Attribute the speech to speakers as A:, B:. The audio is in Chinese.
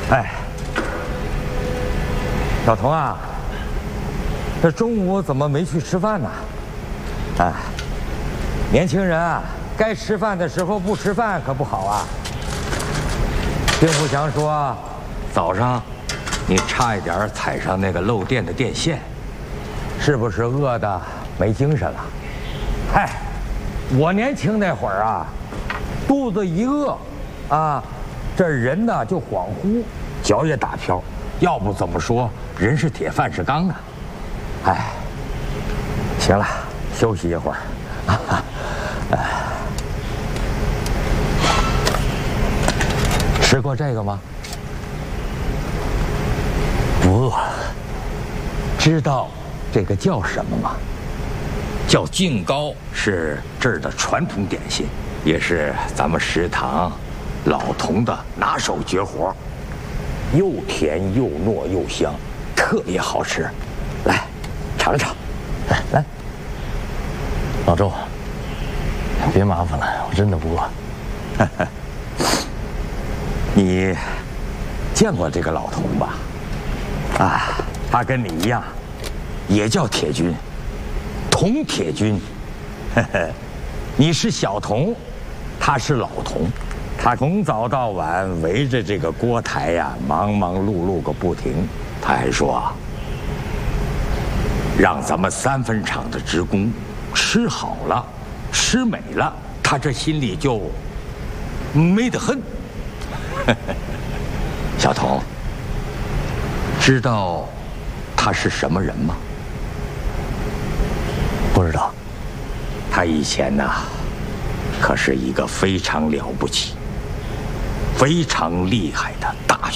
A: 哎，小童啊，这中午怎么没去吃饭呢？哎，年轻人啊，该吃饭的时候不吃饭可不好啊。丁福祥说，早上你差一点踩上那个漏电的电线，是不是饿得没精神了？嗨，我年轻那会儿啊，肚子一饿，啊，这人呢就恍惚，脚也打飘。要不怎么说人是铁饭是钢啊？哎，行了，休息一会儿。吃过这个吗？不饿。知道这个叫什么吗？叫净糕，是这儿的传统点心，也是咱们食堂老童的拿手绝活，又甜又糯又香，特别好吃。来，尝尝。来，
B: 老周，别麻烦了，我真的不饿。
A: 你见过这个老童吧？啊，他跟你一样，也叫铁军，童铁军。你是小童，他是老童，他从早到晚围着这个锅台呀，忙忙碌碌个不停。他还说，让咱们3分厂的职工吃好了，吃美了，他这心里就美得很。小童，知道他是什么人吗？
B: 不知道。
A: 他以前呢，可是一个非常了不起、非常厉害的大